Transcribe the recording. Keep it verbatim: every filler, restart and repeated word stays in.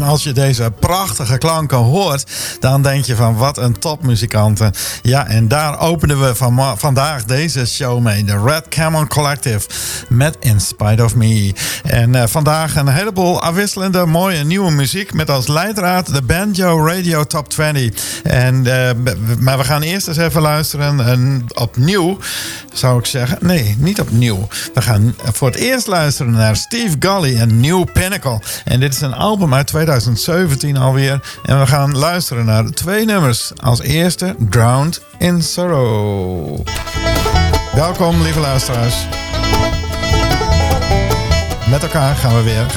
En als je deze prachtige klanken hoort, dan denk je van wat een topmuzikanten. Ja, en daar openen we van, vandaag deze show mee. De Red Camel Collective met In Spite of Me. En uh, vandaag een heleboel afwisselende, mooie nieuwe muziek met als leidraad de Banjo Radio Top twintig. En, uh, maar we gaan eerst eens even luisteren uh, opnieuw, zou ik zeggen. Nee, niet opnieuw. We gaan voor het eerst luisteren naar Steve Golly en New Pinnacle. En dit is een album uit twintig zeventien alweer. En we gaan luisteren naar twee nummers. Als eerste Drowned in Sorrow. Welkom, lieve luisteraars. Met elkaar gaan we weer